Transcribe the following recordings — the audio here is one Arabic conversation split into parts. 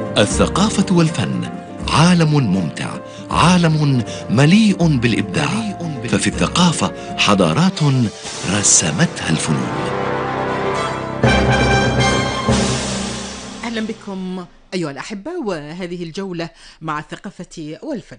الثقافة والفن عالم ممتع، عالم مليء بالإبداع. ففي الثقافة حضارات رسمتها الفنون. أهلا بكم أيها الأحبة، وهذه الجولة مع الثقافة والفن.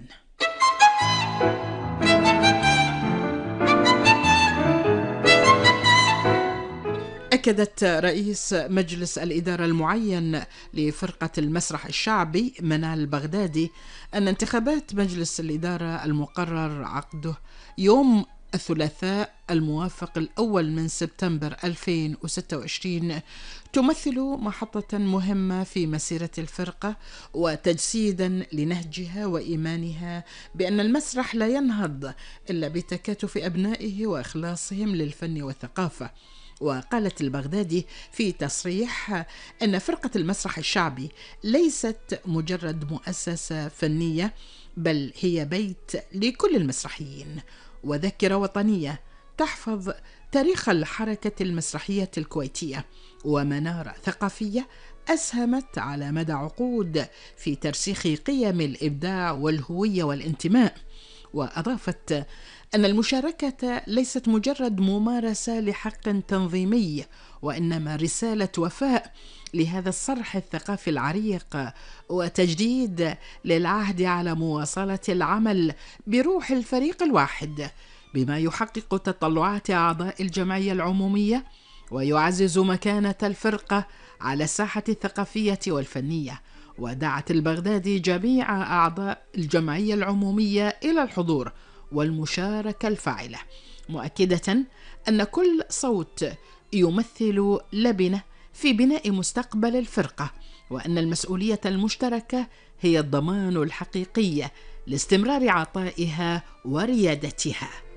أكدت رئيس مجلس الإدارة المعين لفرقة المسرح الشعبي منال بغدادي أن انتخابات مجلس الإدارة المقرر عقده يوم الثلاثاء الموافق الأول من سبتمبر 2026 تمثل محطة مهمة في مسيرة الفرقة، وتجسيدا لنهجها وإيمانها بأن المسرح لا ينهض إلا بتكاتف أبنائه وإخلاصهم للفن والثقافة. وقالت البغدادي في تصريح أن فرقة المسرح الشعبي ليست مجرد مؤسسة فنية، بل هي بيت لكل المسرحيين وذاكرة وطنية تحفظ تاريخ الحركة المسرحية الكويتية، ومنارة ثقافية أسهمت على مدى عقود في ترسيخ قيم الإبداع والهوية والانتماء. وأضافت أن المشاركة ليست مجرد ممارسة لحق تنظيمي، وإنما رسالة وفاء لهذا الصرح الثقافي العريق، وتجديد للعهد على مواصلة العمل بروح الفريق الواحد، بما يحقق تطلعات أعضاء الجمعية العمومية ويعزز مكانة الفرقة على الساحة الثقافية والفنية. ودعت البغدادي جميع أعضاء الجمعية العمومية إلى الحضور والمشاركة الفاعلة، مؤكدة أن كل صوت يمثل لبنة في بناء مستقبل الفرقة، وأن المسؤولية المشتركة هي الضمان الحقيقي لاستمرار عطائها وريادتها.